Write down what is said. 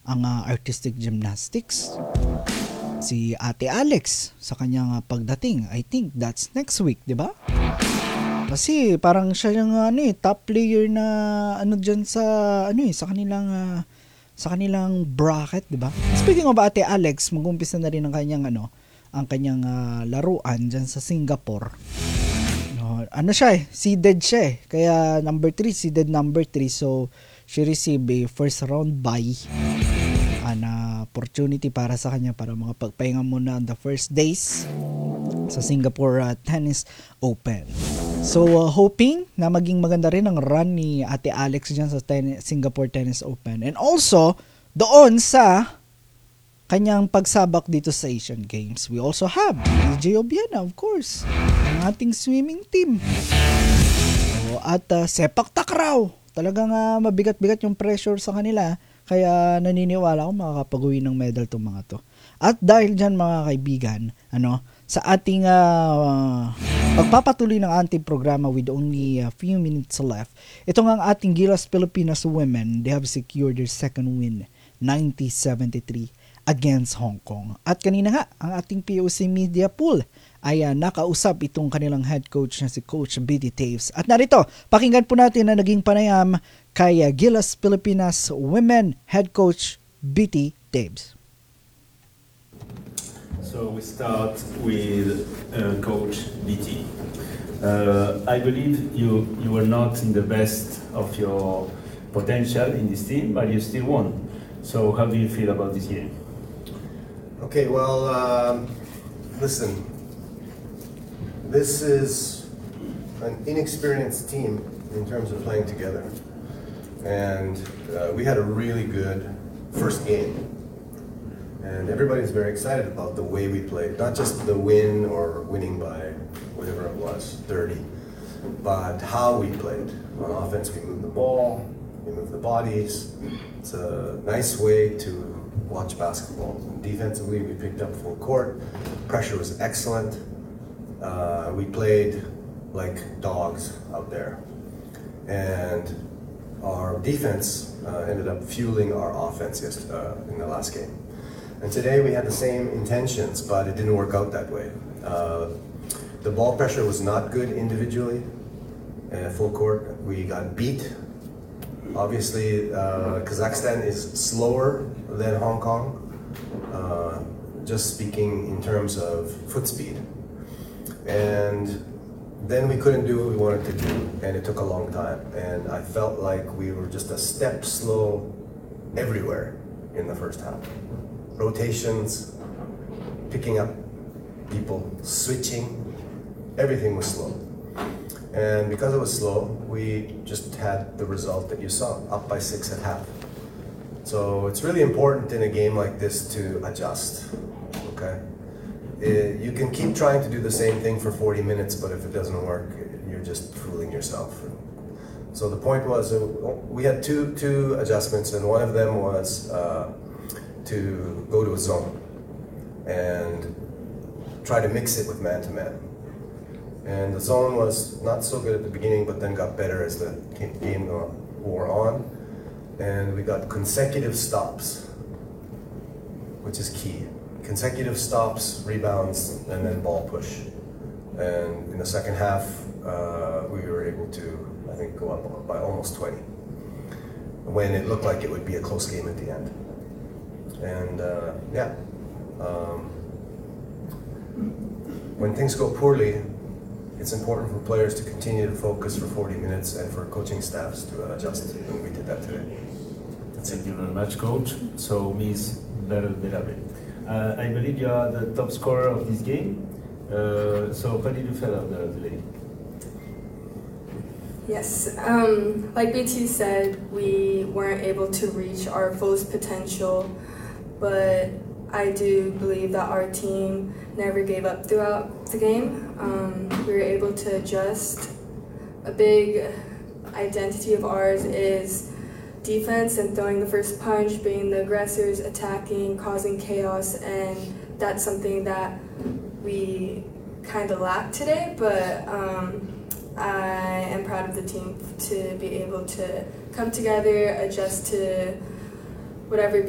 ang artistic gymnastics. Si Ate Alex sa kanyang pagdating, I think that's next week, di ba? Kasi parang siya yung top player na diyan sa sa kanilang bracket, di ba? Speaking of Ate Alex, mag-umpisa na rin ang kanyang laruan diyan sa Singapore. Seeded siya eh. Kaya seeded number 3. So, she received a first round bye. Opportunity para sa kanya para makapagpahinga muna on the first days sa Singapore Tennis Open. So, hoping na maging maganda rin ang run ni Ate Alex dyan sa Singapore Tennis Open. And also, doon sa kanyang pagsabak dito sa Asian Games, we also have EJ Obiena, of course, ang ating swimming team. At sepak takraw, talagang mabigat-bigat yung pressure sa kanila, kaya naniniwala ako makakapag-uwi ng medal itong mga to. At dahil dyan mga kaibigan, sa ating pagpapatuloy ng ating programa with only a few minutes left, ito nga ang ating Gilas Pilipinas women. They have secured their second win, 90-73 against Hong Kong. At kanina nga, ang ating POC Media Pool ay nakausap itong kanilang head coach na si Coach BT Taves. At narito, pakinggan po natin na naging panayam kay Gilas Pilipinas Women Head Coach BT Taves. So we start with Coach BT. I believe you were not in the best of your potential in this team, but you still won. So how do you feel about this game? Okay, well, listen, this is an inexperienced team in terms of playing together. And we had a really good first game. And everybody's very excited about the way we played. Not just the win or winning by whatever it was, 30, but how we played. On offense, we moved the ball, we moved the bodies. It's a nice way to watch basketball. Defensively, we picked up full court. Pressure was excellent. We played like dogs out there. And our defense ended up fueling our offense in the last game. And today we had the same intentions, but it didn't work out that way. The ball pressure was not good individually. Full court, we got beat. Obviously, Kazakhstan is slower than Hong Kong, just speaking in terms of foot speed. And then we couldn't do what we wanted to do, and it took a long time. And I felt like we were just a step slow everywhere in the first half. Rotations, picking up people, switching, everything was slow. And because it was slow, we just had the result that you saw, up by 6 at half. So it's really important in a game like this to adjust, okay? You can keep trying to do the same thing for 40 minutes, but if it doesn't work, you're just fooling yourself. So the point was, we had two adjustments, and one of them was to go to a zone and try to mix it with man-to-man. And the zone was not so good at the beginning, but then got better as the game wore on. And we got consecutive stops, which is key. Consecutive stops, rebounds, and then ball push. And in the second half, we were able to, I think, go up by almost 20, when it looked like it would be a close game at the end. And when things go poorly, it's important for players to continue to focus for 40 minutes and for coaching staffs to adjust, and we did that today. Thank you very much, Coach. So, Ms. Berabe, I believe you are the top scorer of this game. So, how did you feel about today? Yes, like BT said, we weren't able to reach our fullest potential, but I do believe that our team never gave up throughout the game. We were able to adjust. A big identity of ours is defense and throwing the first punch, being the aggressors, attacking, causing chaos, and that's something that we kind of lacked today, but I am proud of the team to be able to come together, adjust to whatever